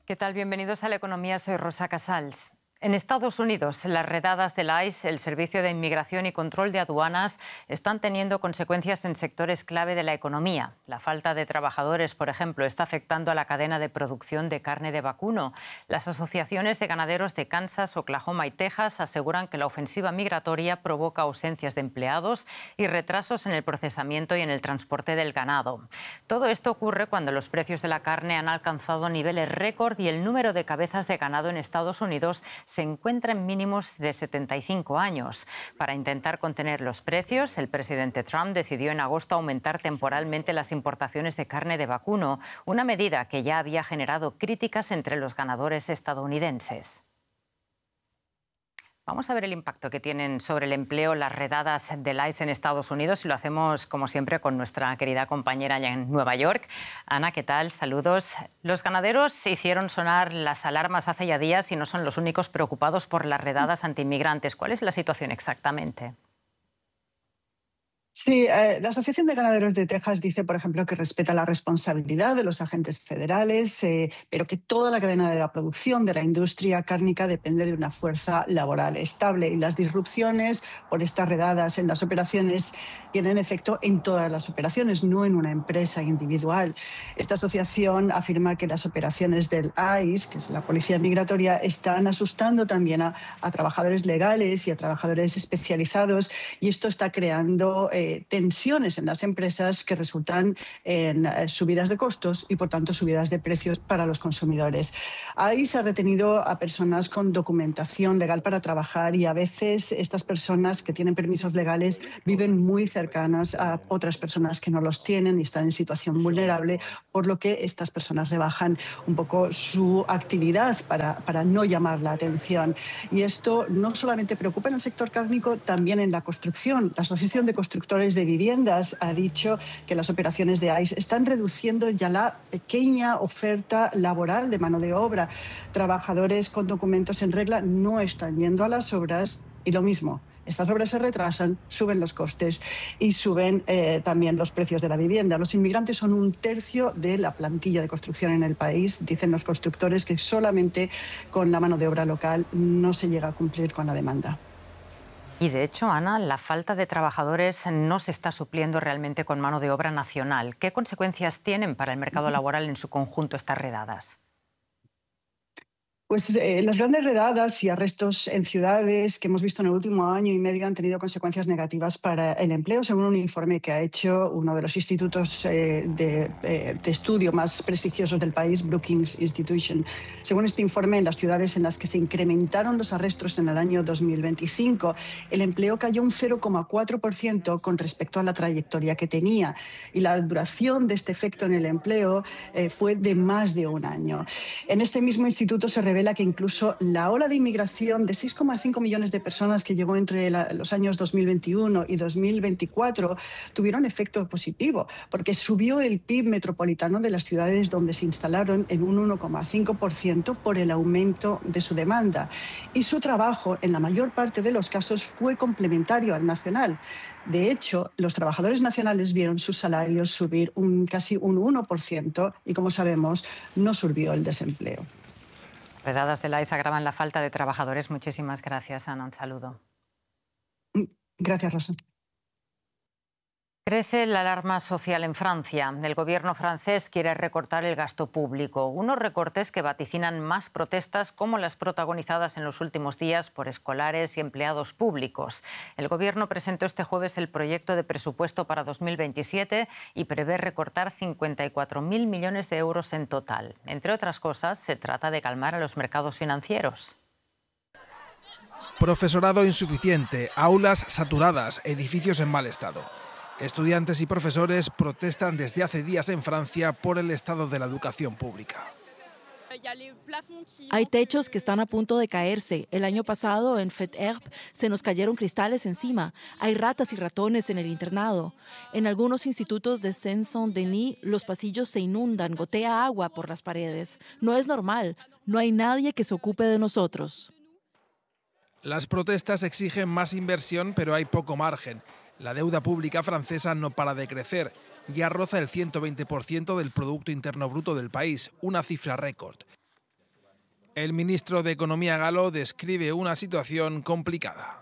¿Qué tal? Bienvenidos a La Economía. Soy Rosa Casals. En Estados Unidos, las redadas del ICE, el Servicio de Inmigración y Control de Aduanas, están teniendo consecuencias en sectores clave de la economía. La falta de trabajadores, por ejemplo, está afectando a la cadena de producción de carne de vacuno. Las asociaciones de ganaderos de Kansas, Oklahoma y Texas aseguran que la ofensiva migratoria provoca ausencias de empleados y retrasos en el procesamiento y en el transporte del ganado. Todo esto ocurre cuando los precios de la carne han alcanzado niveles récord y el número de cabezas de ganado en Estados Unidos se encuentra en mínimos de 75 años. Para intentar contener los precios, el presidente Trump decidió en agosto aumentar temporalmente las importaciones de carne de vacuno, una medida que ya había generado críticas entre los ganadores estadounidenses. Vamos a ver el impacto que tienen sobre el empleo las redadas del ICE en Estados Unidos y lo hacemos, como siempre, con nuestra querida compañera allá en Nueva York. Ana, ¿qué tal? Saludos. Los ganaderos hicieron sonar las alarmas hace ya días y no son los únicos preocupados por las redadas antiinmigrantes. ¿Cuál es la situación exactamente? Sí, la Asociación de Ganaderos de Texas dice, por ejemplo, que respeta la responsabilidad de los agentes federales, pero que toda la cadena de la producción de la industria cárnica depende de una fuerza laboral estable y las disrupciones por estas redadas en las operaciones tienen efecto en todas las operaciones, no en una empresa individual. Esta asociación afirma que las operaciones del ICE, que es la Policía Migratoria, están asustando también a trabajadores legales y a trabajadores especializados y esto está creando tensiones en las empresas que resultan en subidas de costos y, por tanto, subidas de precios para los consumidores. Ahí se ha retenido a personas con documentación legal para trabajar y a veces estas personas que tienen permisos legales viven muy cercanas a otras personas que no los tienen y están en situación vulnerable, por lo que estas personas rebajan un poco su actividad para no llamar la atención. Y esto no solamente preocupa en el sector cárnico, también en la construcción. La Asociación de Constructores de Viviendas ha dicho que las operaciones de ICE están reduciendo ya la pequeña oferta laboral de mano de obra. Trabajadores con documentos en regla no están yendo a las obras y lo mismo. Estas obras se retrasan, suben los costes y suben también los precios de la vivienda. Los inmigrantes son 1/3 de la plantilla de construcción en el país. Dicen los constructores que solamente con la mano de obra local no se llega a cumplir con la demanda. Y de hecho, Ana, la falta de trabajadores no se está supliendo realmente con mano de obra nacional. ¿Qué consecuencias tienen para el mercado laboral en su conjunto estas redadas? Pues las grandes redadas y arrestos en ciudades que hemos visto en el último año y medio han tenido consecuencias negativas para el empleo, según un informe que ha hecho uno de los institutos de estudio más prestigiosos del país, Brookings Institution. Según este informe, en las ciudades en las que se incrementaron los arrestos en el año 2025, el empleo cayó un 0,4% con respecto a la trayectoria que tenía. Y la duración de este efecto en el empleo fue de más de un año. En este mismo instituto se revela que incluso la ola de inmigración de 6,5 millones de personas que llegó entre los años 2021 y 2024 tuvieron efecto positivo, porque subió el PIB metropolitano de las ciudades donde se instalaron en un 1,5% por el aumento de su demanda. Y su trabajo, en la mayor parte de los casos, fue complementario al nacional. De hecho, los trabajadores nacionales vieron sus salarios subir casi un 1% y, como sabemos, no subió el desempleo. Redadas del ICE agravan la falta de trabajadores. Muchísimas gracias, Ana. Un saludo. Gracias, Rosa. Crece la alarma social en Francia. El gobierno francés quiere recortar el gasto público. Unos recortes que vaticinan más protestas como las protagonizadas en los últimos días por escolares y empleados públicos. El gobierno presentó este jueves el proyecto de presupuesto para 2027 y prevé recortar 54.000 millones de euros en total. Entre otras cosas, se trata de calmar a los mercados financieros. Profesorado insuficiente, aulas saturadas, edificios en mal estado. Estudiantes y profesores protestan desde hace días en Francia por el estado de la educación pública. Hay techos que están a punto de caerse. El año pasado en Fête-Herbe se nos cayeron cristales encima. Hay ratas y ratones en el internado. En algunos institutos de Saint-Denis los pasillos se inundan, gotea agua por las paredes. No es normal. No hay nadie que se ocupe de nosotros. Las protestas exigen más inversión, pero hay poco margen. La deuda pública francesa no para de crecer. Ya roza el 120% del Producto Interno Bruto del país, una cifra récord. El ministro de Economía galo describe una situación complicada.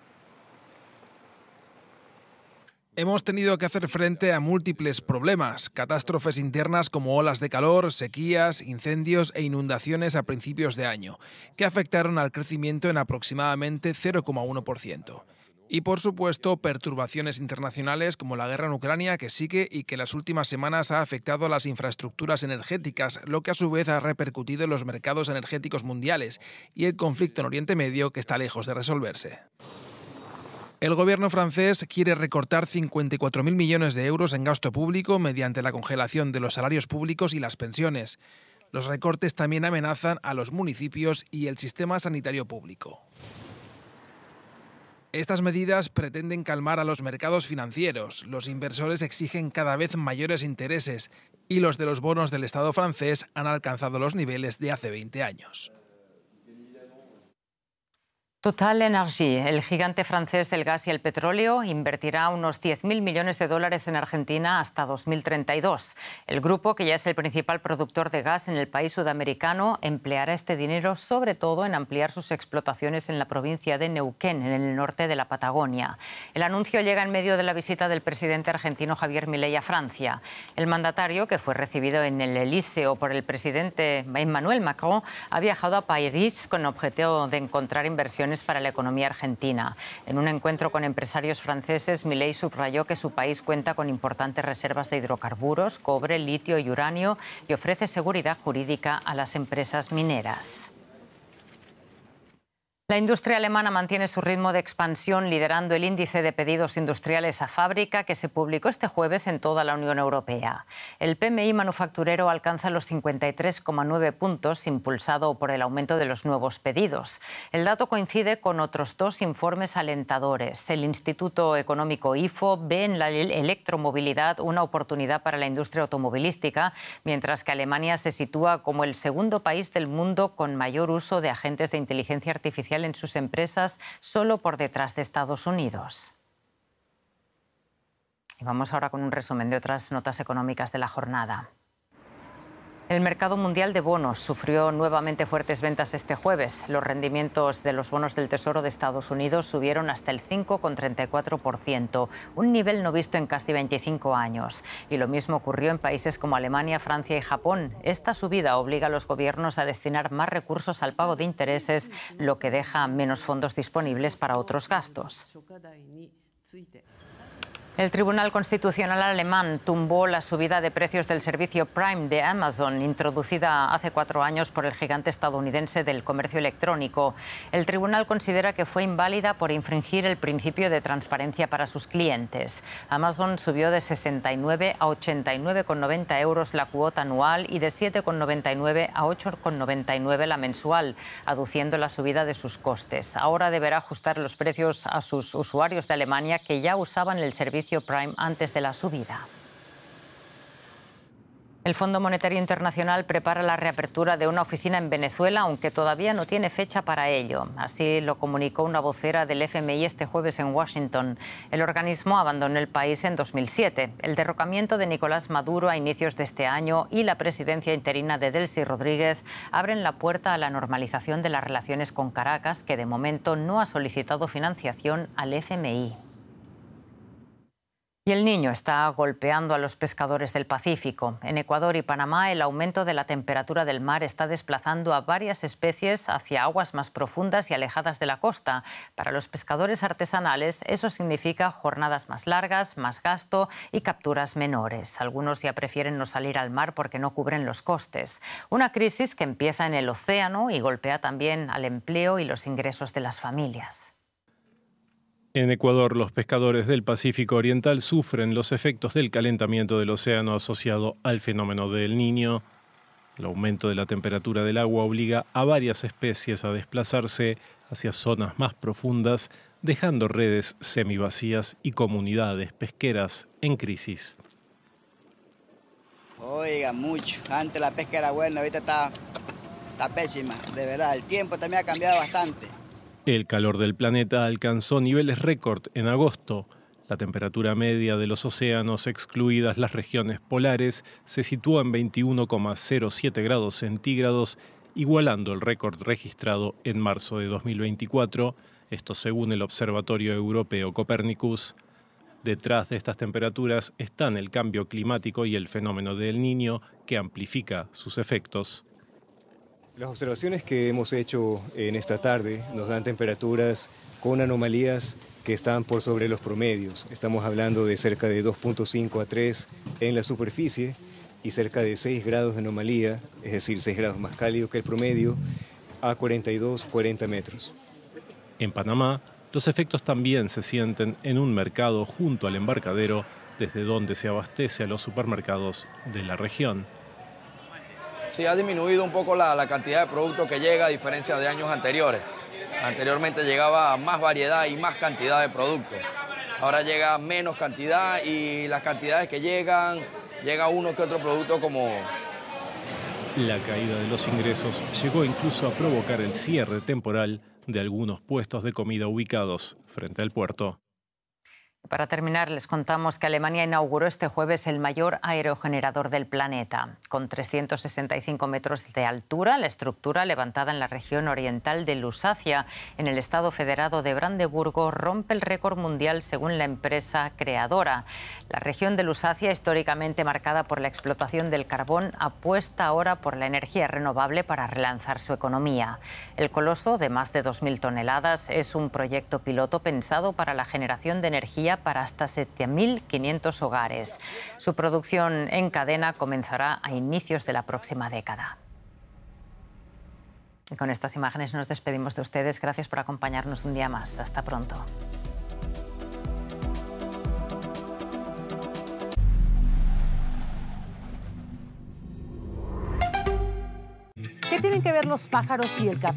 Hemos tenido que hacer frente a múltiples problemas, catástrofes internas como olas de calor, sequías, incendios e inundaciones a principios de año, que afectaron al crecimiento en aproximadamente 0,1%. Y por supuesto, perturbaciones internacionales como la guerra en Ucrania que sigue y que en las últimas semanas ha afectado a las infraestructuras energéticas, lo que a su vez ha repercutido en los mercados energéticos mundiales, y el conflicto en Oriente Medio que está lejos de resolverse. El gobierno francés quiere recortar 54.000 millones de euros en gasto público mediante la congelación de los salarios públicos y las pensiones. Los recortes también amenazan a los municipios y el sistema sanitario público. Estas medidas pretenden calmar a los mercados financieros. Los inversores exigen cada vez mayores intereses y los de los bonos del Estado francés han alcanzado los niveles de hace 20 años. Total Energy, el gigante francés del gas y el petróleo, invertirá unos 10.000 millones de dólares en Argentina hasta 2032. El grupo, que ya es el principal productor de gas en el país sudamericano, empleará este dinero sobre todo en ampliar sus explotaciones en la provincia de Neuquén, en el norte de la Patagonia. El anuncio llega en medio de la visita del presidente argentino Javier Milei a Francia. El mandatario, que fue recibido en el Elíseo por el presidente Emmanuel Macron, ha viajado a París con objetivo de encontrar inversiones para la economía argentina. En un encuentro con empresarios franceses, Milei subrayó que su país cuenta con importantes reservas de hidrocarburos, cobre, litio y uranio y ofrece seguridad jurídica a las empresas mineras. La industria alemana mantiene su ritmo de expansión, liderando el índice de pedidos industriales a fábrica que se publicó este jueves en toda la Unión Europea. El PMI manufacturero alcanza los 53,9 puntos, impulsado por el aumento de los nuevos pedidos. El dato coincide con otros dos informes alentadores. El Instituto Económico IFO ve en la electromovilidad una oportunidad para la industria automovilística, mientras que Alemania se sitúa como el segundo país del mundo con mayor uso de agentes de inteligencia artificial en sus empresas, solo por detrás de Estados Unidos. Y vamos ahora con un resumen de otras notas económicas de la jornada. El mercado mundial de bonos sufrió nuevamente fuertes ventas este jueves. Los rendimientos de los bonos del Tesoro de Estados Unidos subieron hasta el 5,34%, un nivel no visto en casi 25 años. Y lo mismo ocurrió en países como Alemania, Francia y Japón. Esta subida obliga a los gobiernos a destinar más recursos al pago de intereses, lo que deja menos fondos disponibles para otros gastos. El Tribunal Constitucional alemán tumbó la subida de precios del servicio Prime de Amazon, introducida hace 4 años por el gigante estadounidense del comercio electrónico. El tribunal considera que fue inválida por infringir el principio de transparencia para sus clientes. Amazon subió de 69 a 89,90 euros la cuota anual y de 7,99 a 8,99 la mensual, aduciendo la subida de sus costes. Ahora deberá ajustar los precios a sus usuarios de Alemania que ya usaban el servicio Prime antes de la subida. El Fondo Monetario Internacional prepara la reapertura de una oficina en Venezuela, aunque todavía no tiene fecha para ello. Así lo comunicó una vocera del FMI este jueves en Washington. El organismo abandonó el país en 2007. El derrocamiento de Nicolás Maduro a inicios de este año y la presidencia interina de Delcy Rodríguez abren la puerta a la normalización de las relaciones con Caracas, que de momento no ha solicitado financiación al FMI. Y el Niño está golpeando a los pescadores del Pacífico. En Ecuador y Panamá, el aumento de la temperatura del mar está desplazando a varias especies hacia aguas más profundas y alejadas de la costa. Para los pescadores artesanales, eso significa jornadas más largas, más gasto y capturas menores. Algunos ya prefieren no salir al mar porque no cubren los costes. Una crisis que empieza en el océano y golpea también al empleo y los ingresos de las familias. En Ecuador, los pescadores del Pacífico Oriental sufren los efectos del calentamiento del océano asociado al fenómeno del Niño. El aumento de la temperatura del agua obliga a varias especies a desplazarse hacia zonas más profundas, dejando redes semivacías y comunidades pesqueras en crisis. Oiga, mucho. Antes la pesca era buena, ahorita está pésima, de verdad. El tiempo también ha cambiado bastante. El calor del planeta alcanzó niveles récord en agosto. La temperatura media de los océanos, excluidas las regiones polares, se situó en 21,07 grados centígrados igualando el récord registrado en marzo de 2024, esto según el Observatorio Europeo Copernicus. Detrás de estas temperaturas están el cambio climático y el fenómeno del Niño, que amplifica sus efectos. Las observaciones que hemos hecho en esta tarde nos dan temperaturas con anomalías que están por sobre los promedios. Estamos hablando de cerca de 2.5 a 3 en la superficie y cerca de 6 grados de anomalía, es decir, 6 grados más cálido que el promedio, a 40 metros. En Panamá, los efectos también se sienten en un mercado junto al embarcadero, desde donde se abastece a los supermercados de la región. Sí, ha disminuido un poco la cantidad de productos que llega, a diferencia de años anteriores. Anteriormente llegaba más variedad y más cantidad de productos. Ahora llega menos cantidad y las cantidades que llega uno que otro producto como... La caída de los ingresos llegó incluso a provocar el cierre temporal de algunos puestos de comida ubicados frente al puerto. Para terminar, les contamos que Alemania inauguró este jueves el mayor aerogenerador del planeta. Con 365 metros de altura, la estructura, levantada en la región oriental de Lusacia, en el estado federado de Brandeburgo, rompe el récord mundial según la empresa creadora. La región de Lusacia, históricamente marcada por la explotación del carbón, apuesta ahora por la energía renovable para relanzar su economía. El coloso, de más de 2.000 toneladas, es un proyecto piloto pensado para la generación de energía para hasta 7.500 hogares. Su producción en cadena comenzará a inicios de la próxima década. Y con estas imágenes nos despedimos de ustedes. Gracias por acompañarnos un día más. Hasta pronto. ¿Qué tienen que ver los pájaros y el café?